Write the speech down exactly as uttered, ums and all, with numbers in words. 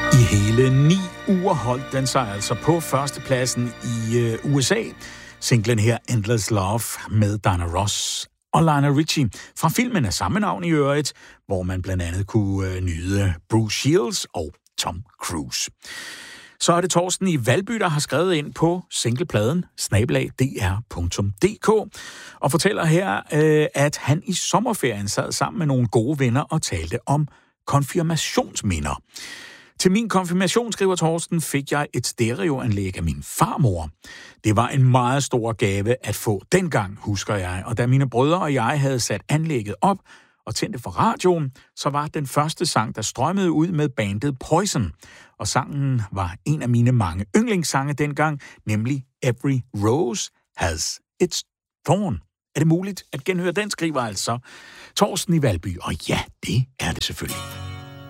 I hele ni uger holdt den sig altså på førstepladsen i øh, U S A. Singlen her, Endless Love, med Diana Ross og Lionel Richie, fra filmen af samme navn i øvrigt, hvor man blandt andet kunne øh, nyde Bruce Shields og Tom Cruise. Så er det Torsten i Valby, der har skrevet ind på singlepladen snabel-a d r punktum d k og fortæller her, øh, at han i sommerferien sad sammen med nogle gode venner og talte om konfirmationsminder. Til min konfirmation, skriver Torsten, fik jeg et stereoanlæg af min farmor. Det var en meget stor gave at få dengang, husker jeg, og da mine brødre og jeg havde sat anlægget op og tændte for radioen, så var den første sang, der strømmede ud med bandet Poison. Og sangen var en af mine mange yndlingssange dengang, nemlig Every Rose Has Its Thorn. Er det muligt at genhøre den, skriver altså Torsten i Valby? Og ja, det er det selvfølgelig.